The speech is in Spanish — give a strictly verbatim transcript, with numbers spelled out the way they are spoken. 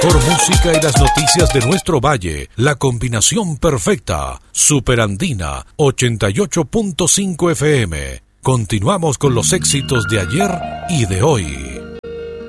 mejor música y las noticias de nuestro valle. La combinación perfecta. Superandina ochenta y ocho punto cinco F M. Continuamos con los éxitos de ayer y de hoy.